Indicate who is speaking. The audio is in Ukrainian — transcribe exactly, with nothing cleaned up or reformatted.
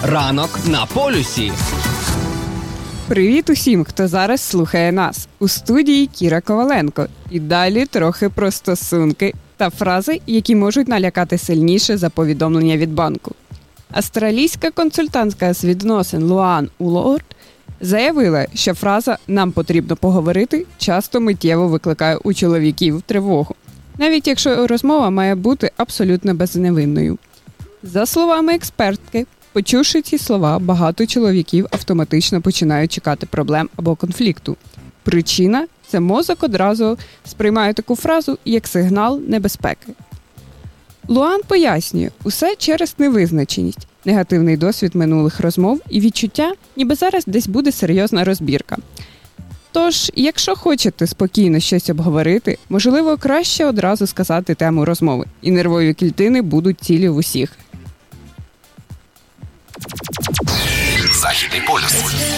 Speaker 1: Ранок на полюсі.
Speaker 2: Привіт усім, хто зараз слухає нас. У студії Кіра Коваленко. І далі трохи про стосунки та фрази, які можуть налякати сильніше за повідомлення від банку. Австралійська консультантка з відносин Луан Улорд заявила, що фраза «нам потрібно поговорити» часто миттєво викликає у чоловіків тривогу, навіть якщо розмова має бути абсолютно безневинною. За словами експертки, почувши ці слова, багато чоловіків автоматично починають чекати проблем або конфлікту. Причина – це мозок одразу сприймає таку фразу як сигнал небезпеки. Луан пояснює, усе через невизначеність, негативний досвід минулих розмов і відчуття, ніби зараз десь буде серйозна розбірка. Тож, якщо хочете спокійно щось обговорити, можливо, краще одразу сказати тему розмови, і нервові клітини будуть цілі в усіх.
Speaker 1: Західний полюс.